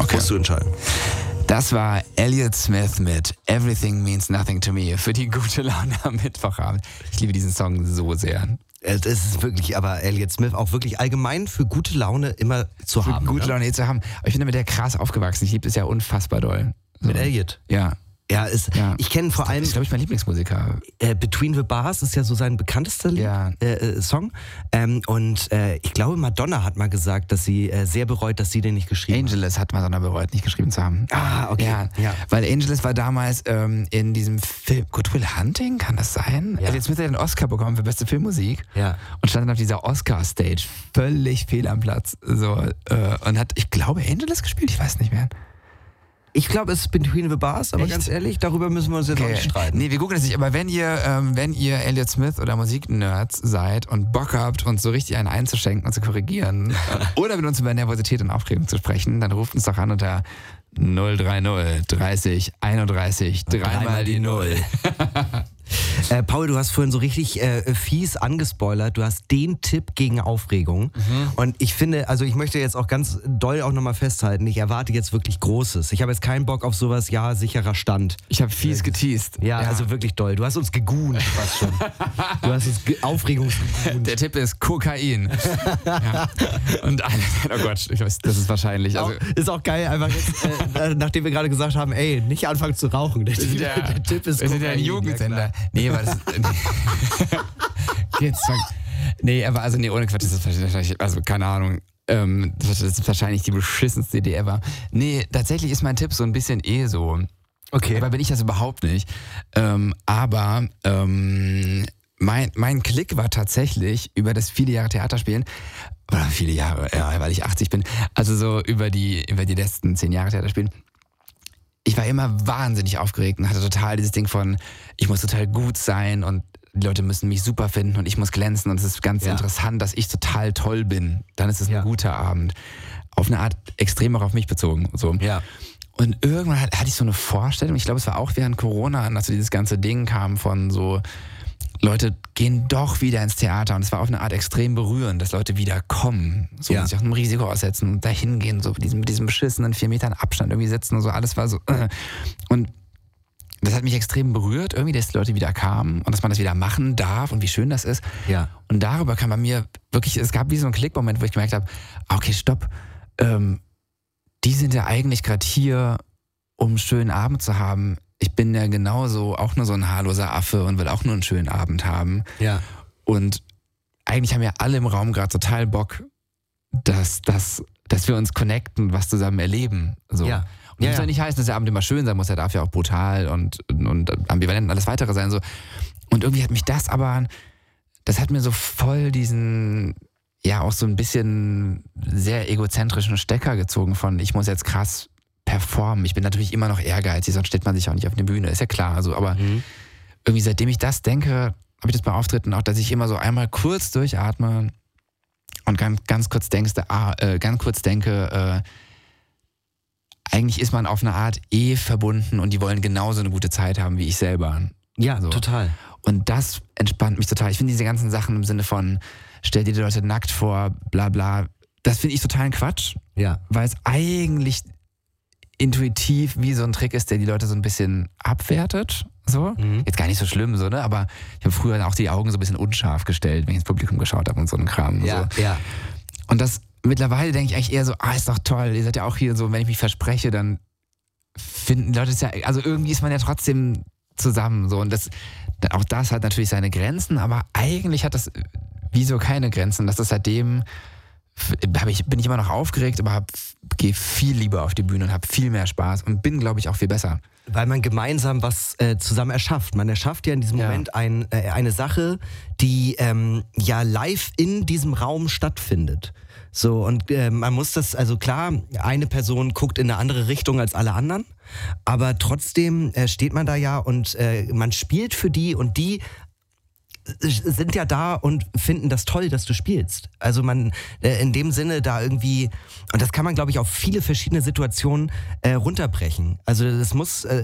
Okay. Musst du entscheiden. Das war Elliott Smith mit Everything Means Nothing to Me für die gute Laune am Mittwochabend. Ich liebe diesen Song so sehr. Es ist wirklich, aber Elliott Smith auch wirklich allgemein für gute Laune immer zu haben. Für gute Laune zu haben. Aber ich bin mit der krass aufgewachsen. Ich liebe es ja unfassbar doll. So. Mit Elliott? Ja. Ja, ich kenne vor allem... Das ist, glaube ich, mein Lieblingsmusiker. Between the Bars ist ja so sein bekanntester Song. Und ich glaube, Madonna hat mal gesagt, dass sie sehr bereut, dass sie den nicht geschrieben hat. Angeles hat Madonna bereut, nicht geschrieben zu haben. Ah, okay. Ja. Weil Angeles war damals in diesem Film Good Will Hunting, kann das sein? Ja. Elliott Smith hat den Oscar bekommen für beste Filmmusik. Ja. Und stand dann auf dieser Oscar-Stage völlig fehl am Platz. So, und hat, ich glaube, Angeles gespielt, ich weiß nicht mehr. Ich glaube, es ist Between the Bars, aber Echt? ganz ehrlich, darüber müssen wir uns jetzt auch nicht streiten. Nee, wir gucken das nicht, aber wenn ihr Elliott Smith oder Musiknerds seid und Bock habt, uns so richtig einen einzuschenken und zu korrigieren oder mit uns über Nervosität und Aufregung zu sprechen, dann ruft uns doch an unter 030 30 31 dreimal die 0. Paul, du hast vorhin so richtig fies angespoilert. Du hast den Tipp gegen Aufregung. Und ich finde, also ich möchte jetzt auch ganz doll auch nochmal festhalten, ich erwarte jetzt wirklich Großes. Ich habe jetzt keinen Bock auf sowas, ja, sicherer Stand. Ich habe fies geteased. Ja, also wirklich doll. Du hast uns gegoont fast schon. Du hast uns Aufregungsgegoont. Der Tipp ist Kokain. Ja. Und oh Gott, ich weiß, das ist wahrscheinlich. Also, ist auch geil, einfach jetzt, nachdem wir gerade gesagt haben, ey, nicht anfangen zu rauchen. Der Tipp ist wir sind ja ein Jugendsender. Nee, aber das jetzt, nee, aber also nee, ohne Quatsch, das ist wahrscheinlich, also keine Ahnung, das ist wahrscheinlich die beschissenste Idee ever. Nee, tatsächlich ist mein Tipp so ein bisschen so. Okay. Aber bin ich das überhaupt nicht. Mein Klick war tatsächlich über das viele Jahre Theaterspielen, oder viele Jahre, ja, weil ich 80 bin, also so über die letzten 10 Jahre Theaterspielen. Ich war immer wahnsinnig aufgeregt und hatte total dieses Ding von, ich muss total gut sein und die Leute müssen mich super finden und ich muss glänzen und es ist ganz interessant, dass ich total toll bin. Dann ist es ein guter Abend. Auf eine Art extrem auch auf mich bezogen. So. Ja. Und irgendwann hatte ich so eine Vorstellung, ich glaube, es war auch während Corona, dass so dieses ganze Ding kam von so, Leute gehen doch wieder ins Theater und es war auf eine Art extrem berührend, dass Leute wieder kommen, so sich auch einem Risiko aussetzen und dahin gehen, so mit diesem beschissenen 4 Metern Abstand irgendwie sitzen und so, alles war so. Und das hat mich extrem berührt, irgendwie, dass die Leute wieder kamen und dass man das wieder machen darf und wie schön das ist. Ja. Und darüber kam bei mir wirklich, es gab wie so einen Klickmoment, wo ich gemerkt habe, okay, stopp, die sind ja eigentlich gerade hier, um einen schönen Abend zu haben. Ich bin ja genauso auch nur so ein haarloser Affe und will auch nur einen schönen Abend haben. Ja. Und eigentlich haben ja alle im Raum gerade total Bock, dass wir uns connecten, was zusammen erleben. So. Ja. Und das muss ja nicht heißen, dass der Abend immer schön sein muss, er darf ja auch brutal und ambivalent und alles weitere sein. So. Und irgendwie hat mich das hat mir so voll diesen, ja auch so ein bisschen sehr egozentrischen Stecker gezogen von, ich muss jetzt krass performen. Ich bin natürlich immer noch ehrgeizig, sonst steht man sich auch nicht auf eine Bühne, ist ja klar. Also, aber irgendwie seitdem ich das denke, habe ich das bei Auftritten auch, dass ich immer so einmal kurz durchatme und ganz kurz denke, eigentlich ist man auf eine Art verbunden und die wollen genauso eine gute Zeit haben wie ich selber. Ja, so. Total. Und das entspannt mich total. Ich finde diese ganzen Sachen im Sinne von, stell dir die Leute nackt vor, bla bla, das finde ich totalen Quatsch. Ja. Weil es eigentlich intuitiv wie so ein Trick ist, der die Leute so ein bisschen abwertet. So. Jetzt gar nicht so schlimm, so, ne? Aber ich habe früher auch die Augen so ein bisschen unscharf gestellt, wenn ich ins Publikum geschaut habe und so einen Kram. Ja, so. ja. Und das mittlerweile denke ich eigentlich eher so, ist doch toll, ihr seid ja auch hier so, wenn ich mich verspreche, dann finden Leute es ja, also irgendwie ist man ja trotzdem zusammen. So. Und auch das hat natürlich seine Grenzen, aber eigentlich hat das wieso keine Grenzen. Das ist seitdem bin ich immer noch aufgeregt, aber gehe viel lieber auf die Bühne und habe viel mehr Spaß und bin, glaube ich, auch viel besser. Weil man gemeinsam was zusammen erschafft. Man erschafft ja in diesem Moment eine Sache, die ja live in diesem Raum stattfindet. So, und man muss das, also klar, eine Person guckt in eine andere Richtung als alle anderen, aber trotzdem steht man da ja und man spielt für die und die sind ja da und finden das toll, dass du spielst. Also man in dem Sinne da irgendwie, und das kann man, glaube ich, auf viele verschiedene Situationen runterbrechen. Also das muss